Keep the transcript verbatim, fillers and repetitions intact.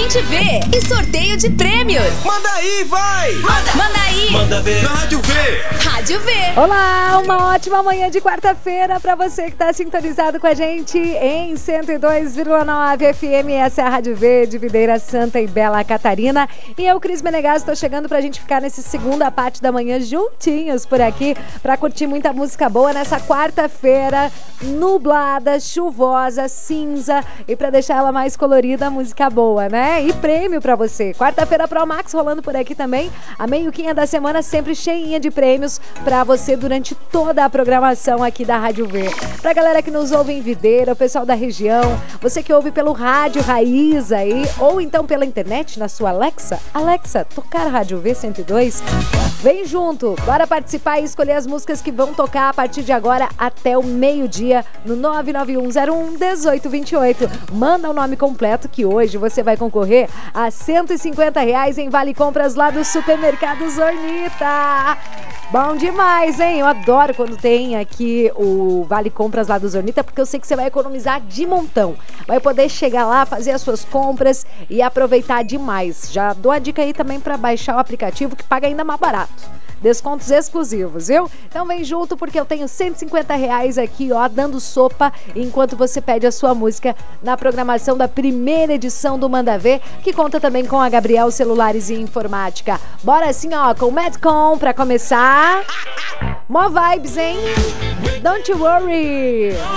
gente vê e sorteio de prêmios. Manda aí, vai! Manda, manda aí! Manda ver na Rádio V! Rádio V! Olá, uma ótima manhã de quarta-feira pra você que tá sintonizado com a gente em cento e dois vírgula nove F M. Essa é a Rádio V de Videira Santa e Bela Catarina. E eu, Cris Menegas, tô chegando pra gente ficar nessa segunda parte da manhã juntinhos por aqui pra curtir muita música boa nessa quarta-feira nublada, chuvosa, cinza e pra deixar ela mais colorida, música boa, né? E prêmio pra você. Quarta-feira Pro Max rolando por aqui também. A meio-quinha da semana sempre cheinha de prêmios pra você durante toda a programação aqui da Rádio V. Pra galera que nos ouve em Videira, o pessoal da região, você que ouve pelo rádio Raiz aí, ou então pela internet na sua Alexa. Alexa, tocar Rádio V cento e dois? Vem junto, bora participar e escolher as músicas que vão tocar a partir de agora até o meio-dia no nove nove um zero um um oito dois oito. Manda o nome completo que hoje você vai concorrer a cento e cinquenta reais em Vale Compras lá do Supermercado Zornita. Bom demais, hein? Eu adoro quando tem aqui o Vale Compras lá do Zornita, porque eu sei que você vai economizar de montão. Vai poder chegar lá, fazer as suas compras e aproveitar demais. Já dou a dica aí também para baixar o aplicativo que paga ainda mais barato. Descontos exclusivos, viu? Então vem junto porque eu tenho cento e cinquenta reais aqui, ó, dando sopa enquanto você pede a sua música na programação da primeira edição do Manda Ver, que conta também com a Gabriel Celulares e Informática. Bora assim, ó, com o Madcom pra começar. Mó vibes, hein? Don't you worry!